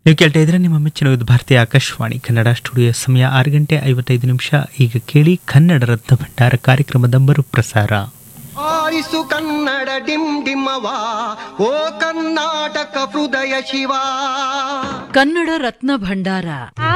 ನೀವು ಕೇಳ್ತಾ ಇದ್ರೆ ನಿಮ್ಮ ಮೆಚ್ಚಿನ ಭಾರತೀಯ ಆಕಾಶವಾಣಿ ಕನ್ನಡ ಸ್ಟುಡಿಯೋ ಸಮಯ 6:55. ಈಗ ಕೇಳಿ ಕನ್ನಡ ರತ್ನ ಭಂಡಾರ ಕಾರ್ಯಕ್ರಮದ ಮರುಪ್ರಸಾರ. ಆರಿಸು ಕನ್ನಡ ಡಿಮ್ ಡಿಮವಾ, ಓ ಕರ್ನಾಟಕ ಹೃದಯ ಶಿವ. ಕನ್ನಡ ರತ್ನ ಭಂಡಾರ.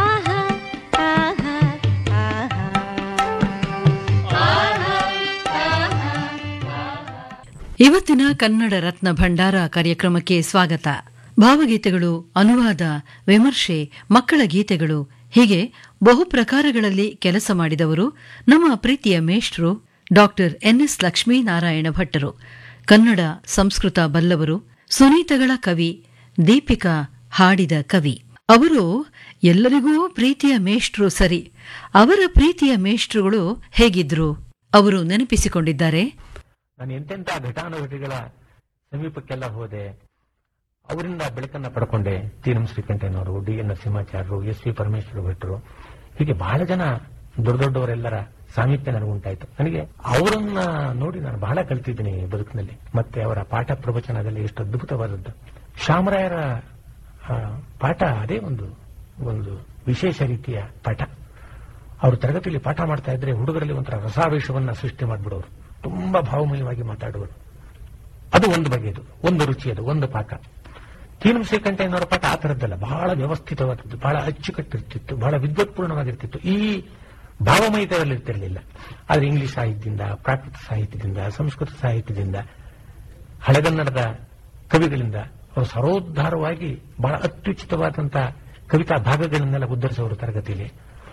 ಇವತ್ತಿನ ಕನ್ನಡ ರತ್ನ ಭಂಡಾರ ಕಾರ್ಯಕ್ರಮಕ್ಕೆ ಸ್ವಾಗತ. ಭಾವಗೀತೆಗಳು, ಅನುವಾದ, ವಿಮರ್ಶೆ, ಮಕ್ಕಳ ಗೀತೆಗಳು ಹೀಗೆ ಬಹು ಪ್ರಕಾರಗಳಲ್ಲಿ ಕೆಲಸ ಮಾಡಿದವರು ನಮ್ಮ ಪ್ರೀತಿಯ ಮೇಷ್ಟ್ರು ಡಾಕ್ಟರ್ ಎನ್ಎಸ್ ಲಕ್ಷ್ಮೀನಾರಾಯಣ ಭಟ್ಟರು. ಕನ್ನಡ ಸಂಸ್ಕೃತ ಬಲ್ಲವರು, ಸುನೀತಗಳ ಕವಿ, ದೀಪಿಕಾ ಹಾಡಿದ ಕವಿ. ಅವರು ಎಲ್ಲರಿಗೂ ಪ್ರೀತಿಯ ಮೇಷ್ಟ್ರು. ಸರಿ, ಅವರ ಪ್ರೀತಿಯ ಮೇಷ್ಟ್ರುಗಳು ಹೇಗಿದ್ರು ಅವರು ನೆನಪಿಸಿಕೊಂಡಿದ್ದಾರೆ. ನಾನು ಎಂತೆಂಥ ಘಟಾನುಘಟಿಗಳ ಸಮೀಪಕ್ಕೆಲ್ಲ ಹೋದೆ, ಅವರಿಂದ ಬೆಳಕನ್ನ ಪಡ್ಕೊಂಡೆ. ತೀನಂ ಶ್ರೀಕಂಠಯ್ಯನವರು, ಡಿ.ಎನ್. ನರಸಿಂಹಾಚಾರ್ಯರು, ಎಸ್.ವಿ. ಪರಮೇಶ್ವರ ಭಟ್ರು, ಹೀಗೆ ಬಹಳ ಜನ ದೊಡ್ಡ ದೊಡ್ಡವರೆಲ್ಲರ ಸಾಮೀಪ್ಯ ನನಗುಂಟಾಯ್ತು. ನನಗೆ ಅವರನ್ನ ನೋಡಿ ನಾನು ಬಹಳ ಕಲಿತಿದ್ದೀನಿ ಬದುಕಿನಲ್ಲಿ. ಮತ್ತೆ ಅವರ ಪಾಠ ಪ್ರವಚನದಲ್ಲಿ ಎಷ್ಟು ಅದ್ಭುತವಾದದ್ದು. ಶ್ಯಾಮರಾಯರ ಪಾಠ ಅದೇ ಒಂದು ವಿಶೇಷ ರೀತಿಯ ಪಾಠ. ಅವರು ತರಗತಿಯಲ್ಲಿ ಪಾಠ ಮಾಡ್ತಾ ಇದ್ರೆ ಹುಡುಗರಲ್ಲಿ ಒಂಥರ ರಸಾವೇಶವನ್ನ ಸೃಷ್ಟಿ ಮಾಡಿಬಿಡೋರು. ತುಂಬಾ ಭಾವಮಯವಾಗಿ ಮಾತಾಡುವರು. ಅದು ಒಂದು ಬಗೆಯದು, ಒಂದು ರುಚಿಯದು, ಒಂದು ಪಾಠ. ತೀನಂ ಶ್ರೀಕಂಠಯ್ಯನವರ ಪಾಠ ಆ ಥರದ್ದಲ್ಲ, ಬಹಳ ವ್ಯವಸ್ಥಿತವಾದದ್ದು, ಬಹಳ ಅಚ್ಚುಕಟ್ಟಿರ್ತಿತ್ತು, ಬಹಳ ವಿದ್ವತ್ಪೂರ್ಣವಾಗಿರ್ತಿತ್ತು. ಈ ಭಾವಮಯತೆಯಲ್ಲಿ ಇರ್ತಿರಲಿಲ್ಲ. ಆದರೆ ಇಂಗ್ಲಿಷ್ ಸಾಹಿತ್ಯದಿಂದ, ಪ್ರಾಕೃತ ಸಾಹಿತ್ಯದಿಂದ, ಸಂಸ್ಕೃತ ಸಾಹಿತ್ಯದಿಂದ, ಹಳೆಗನ್ನಡದ ಕವಿಗಳಿಂದ ಅವರು ಸರೋದ್ಧಾರವಾಗಿ ಬಹಳ ಅತ್ಯುಚಿತವಾದಂತಹ ಕವಿತಾ ಭಾಗಗಳನ್ನೆಲ್ಲ ಉದ್ಧರಿಸೋರು ತರಗತಿಯಲ್ಲಿ.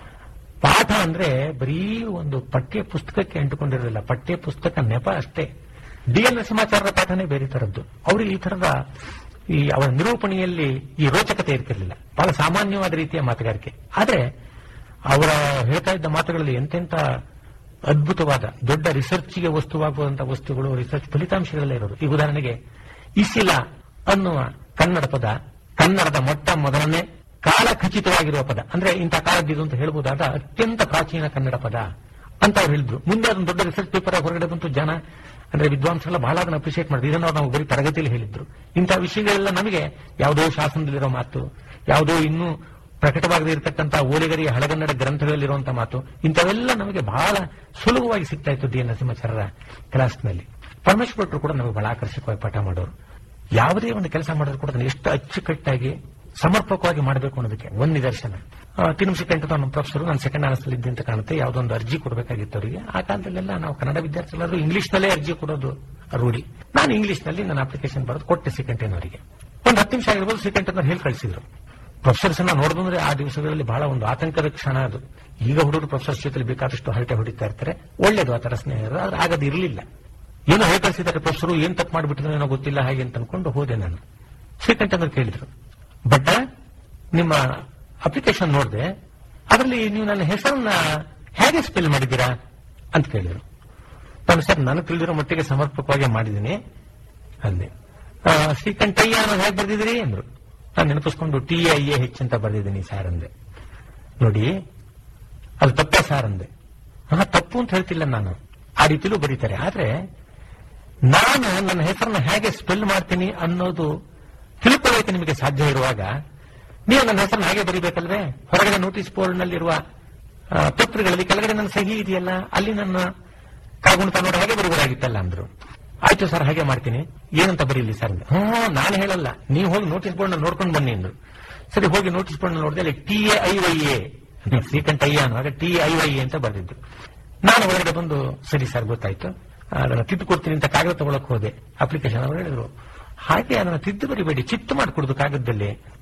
ಪಾಠ ಅಂದ್ರೆ ಬರೀ ಒಂದು ಪಠ್ಯ ಪುಸ್ತಕಕ್ಕೆ ಅಂಟುಕೊಂಡಿರಲಿಲ್ಲ, ಪಠ್ಯ ಪುಸ್ತಕ ನೆಪ ಅಷ್ಟೇ. ಡಿ.ಎನ್. ನರಸಿಂಹಾಚಾರ್ಯರ ಪಾಠನೇ ಬೇರೆ ತರದ್ದು. ಅವರು ಈ ತರದ ಅವರ ನಿರೂಪಣೆಯಲ್ಲಿ ಈ ರೋಚಕತೆ ಇರ್ತಿರ್ಲಿಲ್ಲ, ಬಹಳ ಸಾಮಾನ್ಯವಾದ ರೀತಿಯ ಮಾತುಗಾರಿಕೆ. ಆದ್ರೆ ಅವರ ಹೇಳ್ತಾ ಇದ್ದ ಮಾತುಗಳಲ್ಲಿ ಎಂತೆಂಥ ಅದ್ಭುತವಾದ ದೊಡ್ಡ ರಿಸರ್ಚ್ಗೆ ವಸ್ತುವಾಗುವಂತಹ ವಸ್ತುಗಳು, ರಿಸರ್ಚ್ ಫಲಿತಾಂಶಗಳಲ್ಲೇ ಇರೋದು. ಈ ಉದಾಹರಣೆಗೆ ಇಸಿಲ ಅನ್ನುವ ಕನ್ನಡ ಪದ ಕನ್ನಡದ ಮೊದಲನೇ ಕಾಲ ಖಚಿತವಾಗಿರುವ ಪದ. ಅಂದ್ರೆ ಇಂಥ ಕಾಲದ್ದಿದು ಅಂತ ಹೇಳ್ಬೋದಾದ ಅತ್ಯಂತ ಪ್ರಾಚೀನ ಕನ್ನಡ ಪದ ಅಂತ ಅವ್ರು ಹೇಳಿದ್ರು. ಮುಂದೆ ಅದೊಂದು ದೊಡ್ಡ ರಿಸರ್ಚ್ ಪೇಪರ್ ಹೊರಗಡೆ ಬಂತು. ಜನ ಅಂದ್ರೆ ವಿದ್ವಾಂಸರೆಲ್ಲ ಬಹಳ ಅದನ್ನು ಅಪ್ರಿಷಿಯೇಟ್ ಮಾಡಿದ್ರು. ಇದನ್ನು ನಾವು ಬರೀ ತರಗತಿಯಲ್ಲಿ ಹೇಳಿದ್ರು. ಇಂಥ ವಿಷಯಗಳೆಲ್ಲ ನಮಗೆ ಯಾವುದೋ ಶಾಸನದಲ್ಲಿರೋ ಮಾತು, ಯಾವುದೋ ಇನ್ನೂ ಪ್ರಕಟವಾಗದೇ ಇರತಕ್ಕಂಥ ಓಲೆಗರಿಯ ಹಳೆಗನ್ನಡ ಗ್ರಂಥಗಳಲ್ಲಿರುವಂತಹ ಮಾತು, ಇಂಥವೆಲ್ಲ ನಮಗೆ ಬಹಳ ಸುಲಭವಾಗಿ ಸಿಗ್ತಾ ಇತ್ತು ಡಿ.ಎನ್. ನರಸಿಂಹಾಚಾರ್ಯರ ಕ್ಲಾಸ್ನಲ್ಲಿ. ಪರಮೇಶ್ವರ ಭಟ್ರು ಕೂಡ ನಮಗೆ ಬಹಳ ಆಕರ್ಷಕವಾಗಿ ಪಾಠ ಮಾಡೋರು. ಯಾವುದೇ ಒಂದು ಕೆಲಸ ಮಾಡಿದ್ರು ಕೂಡ ಅದನ್ನು ಎಷ್ಟು ಅಚ್ಚುಕಟ್ಟಾಗಿ ಸಮರ್ಪಕವಾಗಿ ಮಾಡಬೇಕು ಅನ್ನೋದಕ್ಕೆ ಒಂದು ನಿದರ್ಶನ. ತೀನಂ ಶ್ರೀಕಂಠಯ್ಯ ನಮ್ಮ ಪ್ರೊಫೆಸರ್, ನಾನು ಸೆಕೆಂಡ್ ಆನರ್ಸ್ನಲ್ಲಿ ಇದ್ದೆ ಅಂತ ಕಾಣುತ್ತೆ. ಯಾವುದೊಂದು ಅರ್ಜಿ ಕೊಡಬೇಕಾಗಿತ್ತು ಅವರಿಗೆ. ಆ ಕಾಲದಲ್ಲೆಲ್ಲ ನಾವು ಕನ್ನಡ ವಿದ್ಯಾರ್ಥಿಗಳಾದ್ರೂ ಇಂಗ್ಲಿಷ್ನಲ್ಲೇ ಅರ್ಜಿ ಕೊಡೋದು ರೂಢಿ. ನಾನು ಇಂಗ್ಲಿಷ್ನಲ್ಲಿ ನನ್ನ ಅಪ್ಲಿಕೇಶನ್ ಬರೆದು ಕೊಟ್ಟೆ ಶ್ರೀಕಂಠಯ್ಯನವರಿಗೆ. ಒಂದು 10 ನಿಮಿಷ ಆಗಿರ್ಬೋದು, ಶ್ರೀಕಂಠಯ್ಯನವರು ಹೇಳಿ ಕಳಿಸಿದ್ರು. ಪ್ರೊಫೆಸರ್ಸ್ ಅನ್ನ ನೋಡಿದ್ರೆ ಆ ದಿವಸಗಳಲ್ಲಿ ಬಹಳ ಒಂದು ಆತಂಕದ ಕ್ಷಣ ಅದು. ಈಗ ಹುಡುಗರು ಪ್ರೊಫೆಸರ್ಸ್ ಜೊತೆ ಬೇಕಾದಷ್ಟು ಹರಟೆ ಹೊಡಿತಾ ಇರ್ತಾರೆ, ಒಳ್ಳೇದು ಆ ತರ ಸ್ನೇಹ. ಆದ್ರೆ ಆಗದು ಇರಲಿಲ್ಲ. ಏನೋ ಹೇಳಿ ಕಳಿಸಿದ್ದಾರೆ ಪ್ರೊಫೆಸರು, ಏನ್ ತಪ್ಪು ಮಾಡಿಬಿಟ್ಟಿದ್ರು ಏನೋ ಗೊತ್ತಿಲ್ಲ ಹಾಗೆ ಅಂತ ಅನ್ಕೊಂಡು ಹೋದೆ ನಾನು. ಶ್ರೀಕಂಠಯ್ಯನವರು ಕೇಳಿದ್ರು, ಬಟ್ ನಿಮ್ಮ ಅಪ್ಲಿಕೇಶನ್ ನೋಡಿದೆ, ಅದರಲ್ಲಿ ನೀವು ನನ್ನ ಹೆಸರನ್ನ ಹೇಗೆ ಸ್ಪೆಲ್ ಮಾಡಿದ್ದೀರಾ ಅಂತ ಕೇಳಿದ್ರು. ನಾನು ಸರ್ ನನಗೆ ತಿಳಿದಿರೋ ಮಟ್ಟಿಗೆ ಸಮರ್ಪಕವಾಗಿ ಮಾಡಿದ್ದೀನಿ ಅಂದೆ. ಶ್ರೀಕಂಠಯ್ಯ ಅನ್ನೋದು ಹೇಗೆ ಬರ್ದಿದ್ದೀರಿ ಅಂದ್ರು. ನಾನು ನೆನಪಿಸ್ಕೊಂಡು TIAH ಅಂತ ಬರ್ದಿದ್ದೀನಿ ಸಾರ್ ಅಂದೆ. ನೋಡಿ ಅದು ತಪ್ಪೇ ಸಾರ್ ಅಂದೆ. ತಪ್ಪು ಅಂತ ಹೇಳ್ತಿಲ್ಲ ನಾನು, ಆ ರೀತಿಲೂ ಬರೀತಾರೆ. ಆದ್ರೆ ನಾನು ನನ್ನ ಹೆಸರನ್ನ ಹೇಗೆ ಸ್ಪೆಲ್ ಮಾಡ್ತೀನಿ ಅನ್ನೋದು ತಿಳ್ಕೊಳ್ಳೋಕೆ ನಿಮಗೆ ಸಾಧ್ಯ ಇರುವಾಗ ನೀವು ನನ್ನ ಹೆಸರನ್ನ ಹಾಗೆ ಬರೀಬೇಕಲ್ವೇ? ಹೊರಗಡೆ ನೋಟಿಸ್ ಬೋರ್ಡ್ನಲ್ಲಿರುವ ಪತ್ರಗಳಲ್ಲಿ ಕೆಳಗಡೆ ನನ್ನ ಸಹಿ ಇದೆಯಲ್ಲ, ಅಲ್ಲಿ ನನ್ನ ಕಾಗುಣಿತ ನೋಡಿ ಹಾಗೆ ಬರೀಬೋದಾಗಿತ್ತಲ್ಲ ಅಂದ್ರು. ಆಯ್ತು ಸರ್ ಹಾಗೆ ಮಾಡ್ತೀನಿ, ಏನಂತ ಬರೀಲಿ ಸರ್ ಅಂದೆ. ನಾನು ಹೇಳಲ್ಲ, ನೀವು ಹೋಗಿ ನೋಟಿಸ್ ಬೋರ್ಡ್ ನ ನೋಡ್ಕೊಂಡು ಬನ್ನಿ ಅಂದ್ರು. ಸರಿ ಹೋಗಿ ನೋಟಿಸ್ ಬೋರ್ಡ್ ನೋಡಿದೆ, ಅಲ್ಲಿ TAIYA ಶ್ರೀಕಂಠಯ್ಯ ಅನ್ನುವಾಗ TIYA ಅಂತ ಬರೆದಿದ್ದು. ನಾನು ಹೊರಗಡೆ ಬಂದು ಸರಿ ಸರ್ ಗೊತ್ತಾಯ್ತು, ಅದನ್ನು ತಿದ್ದು ಕೊಡ್ತೀನಿ ಅಂತ ಕಾಗದ ತಗೊಳಕ್ ಹೋದೆ. ಅಪ್ಲಿಕೇಶನ್ ಅವರು ಹೇಳಿದ್ರು, ಹಾಗೆ ಅದನ್ನು ತಿದ್ದು ಬರಿಬೇಡಿ, ಚಿತ್ತು ಮಾಡಿಕೊಡುದು ಕಾಗದದಲ್ಲಿ.